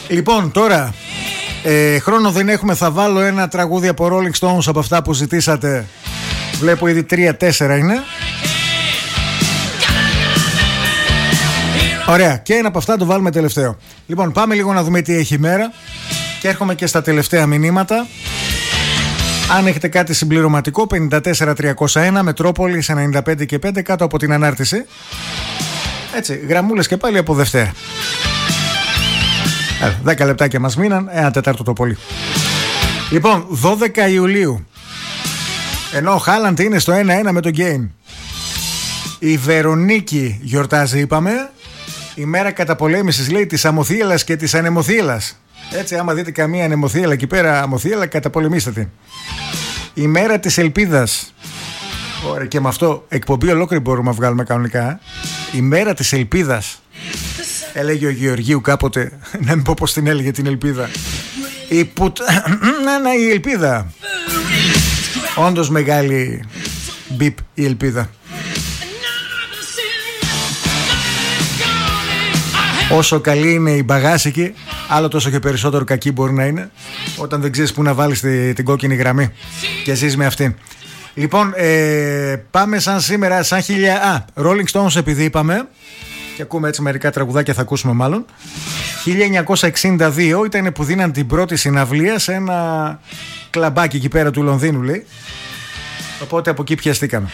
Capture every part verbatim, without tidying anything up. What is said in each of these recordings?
Λοιπόν, τώρα ε, χρόνο δεν έχουμε. Θα βάλω ένα τραγούδι από Rolling Stones από αυτά που ζητήσατε. Βλέπω ήδη τρία τέσσερα είναι. Ωραία, και ένα από αυτά το βάλουμε τελευταίο. Λοιπόν, πάμε λίγο να δούμε τι έχει η μέρα. Και έρχομαι και στα τελευταία μηνύματα. Αν έχετε κάτι συμπληρωματικό, πενήντα τέσσερα τριακόσια ένα, Μετρόπολης ενενήντα πέντε και πέντε, κάτω από την ανάρτηση. Έτσι, γραμμούλες και πάλι από Δευτέρα. δέκα λεπτάκια μας μείναν, ένα τετάρτο το πολύ. Λοιπόν, δώδεκα Ιουλίου, ενώ ο Χάλαντ είναι στο ένα ένα με τον Γκέιν, η Βερονίκη γιορτάζει, είπαμε. Η μέρα καταπολέμησης, λέει, της αμοθίελας και της ανεμοθίελας. Έτσι, άμα δείτε καμία ανεμοθίελα εκεί πέρα, αμοθίελα, καταπολεμήστε την. Η μέρα της ελπίδας. Ωραία, και με αυτό εκπομπή ολόκληρη μπορούμε να βγάλουμε κανονικά. Ε? Η μέρα της ελπίδας. Έλεγε ο Γεωργίου κάποτε, να μην πω πως την έλεγε την ελπίδα. Η πουτ... να, να, η ελπίδα. Όντως μεγάλη μπιπ η ελπίδα. Όσο καλή είναι η μπαγάσικη, άλλο τόσο και περισσότερο κακή μπορεί να είναι όταν δεν ξέρεις που να βάλεις τη, την κόκκινη γραμμή και ζεις με αυτήν. Λοιπόν, ε, πάμε σαν σήμερα, σαν χιλιά... Α, Rolling Stones επειδή είπαμε, και ακούμε έτσι μερικά τραγουδάκια, θα ακούσουμε μάλλον. χίλια εννιακόσια εξήντα δύο ήταν που δίναν την πρώτη συναυλία σε ένα κλαμπάκι εκεί πέρα του Λονδίνου, λέει. Οπότε από εκεί πιαστήκαμε.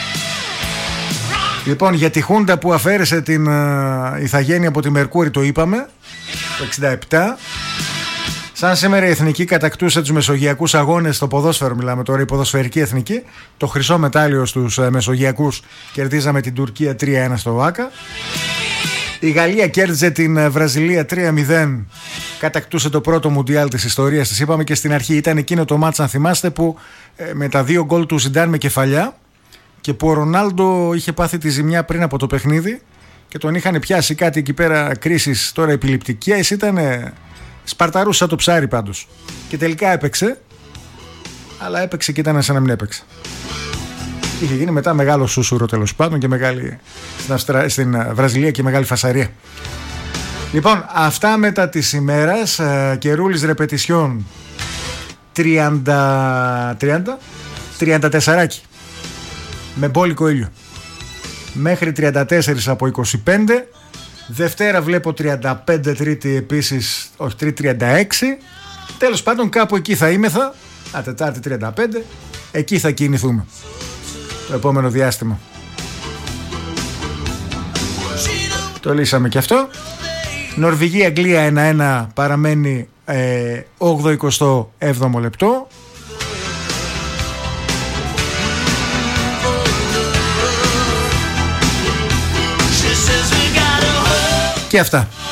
Λοιπόν, για τη Χούντα που αφαίρεσε την uh, ηθαγένεια από τη Μερκούρη, το είπαμε, το εξήντα επτά. Σαν σήμερα η Εθνική κατακτούσε τους Μεσογειακούς Αγώνες στο ποδόσφαιρο, μιλάμε τώρα, η ποδοσφαιρική Εθνική. Το χρυσό μετάλλιο στους uh, Μεσογειακούς, κερδίζαμε την Τουρκία τρία ένα στο ΆΚΑ. Η Γαλλία κέρδιζε την uh, Βραζιλία τρία μηδέν, κατακτούσε το πρώτο Μουντιάλ της ιστορίας της. Είπαμε και στην αρχή, ήταν εκείνο το μάτς, αν θυμάστε, που uh, με τα δύο γκολ του Ζιντάν με κεφαλιά, και που ο Ρονάλντο είχε πάθει τη ζημιά πριν από το παιχνίδι και τον είχαν πιάσει κάτι εκεί πέρα κρίσεις τώρα επιληπτικές. Ήταν σπαρταρούς σαν το ψάρι πάντως. Και τελικά έπαιξε, αλλά έπαιξε και ήταν σαν να μην έπαιξε. Είχε γίνει μετά μεγάλο σούσουρο τέλος πάντων και μεγάλη στην, Αυστρα... στην Βραζιλία και μεγάλη φασαρία. Λοιπόν, αυτά μετά της ημέρας. Καιρούλης ρεπετησιών τριάντα τριάντα τεσσαράκι. Με μπόλικο ήλιο. Μέχρι τριάντα τέσσερα από είκοσι πέντε. Δευτέρα βλέπω τριάντα πέντε, Τρίτη επίσης, όχι, Τρίτη τριάντα έξι. Τέλος πάντων κάπου εκεί θα είμεθα. Α, Τετάρτη τριάντα πέντε. Εκεί θα κινηθούμε το επόμενο διάστημα. Το λύσαμε και αυτό. Νορβηγία-Αγγλία ένα ένα, παραμένει ε, όγδοο εικοστό έβδομο λεπτό. Και αυτά.